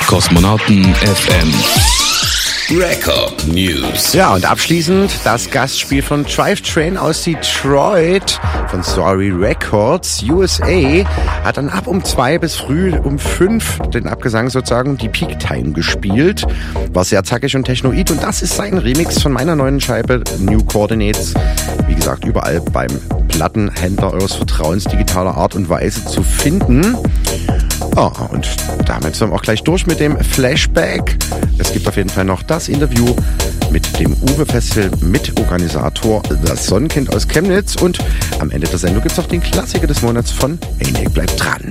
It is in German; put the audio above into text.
Kosmonauten FM Record News. Ja, und abschließend das Gastspiel von Drivetrain aus Detroit von Sorry Records. USA hat dann ab um 2 bis früh um 5 den Abgesang sozusagen die Peak Time gespielt. War sehr zackig und technoid und das ist sein Remix von meiner neuen Scheibe New Coordinates. Wie gesagt, überall beim Plattenhändler eures Vertrauens digitaler Art und Weise zu finden. Oh, und damit sind wir auch gleich durch mit dem Flashback. Es gibt auf jeden Fall noch das Interview mit dem Uwe-Festival Mitorganisator, das Sonnenkind aus Chemnitz. Und am Ende der Sendung gibt es auch den Klassiker des Monats von ENIAC. Bleibt dran.